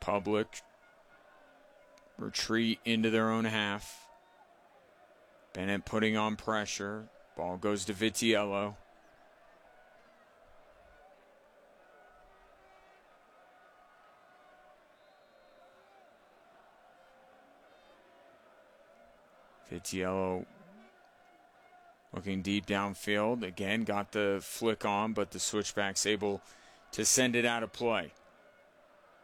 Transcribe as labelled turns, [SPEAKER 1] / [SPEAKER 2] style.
[SPEAKER 1] Public retreat into their own half. Bennett putting on pressure. Ball goes to Vitiello. Vitiello looking deep downfield. Again, got the flick on, but the switchback's able to send it out of play.